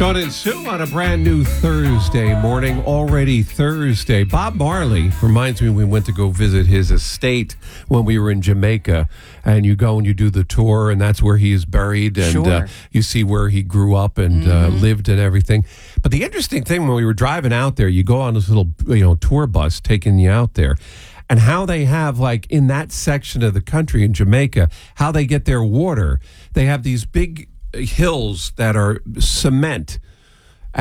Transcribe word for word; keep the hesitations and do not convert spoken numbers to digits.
Sean and Sue on a brand new Thursday morning, already Thursday. Bob Marley reminds me we went to go visit his estate when we were in Jamaica, and you go and you do the tour, and that's where he is buried, and Sure. uh, you see where he grew up and uh, lived and everything. But the interesting thing, when we were driving out there, you go on this little, you know, tour bus taking you out there, and how they have, like, in that section of the country in Jamaica, how they get their water. They have these big hills that are cement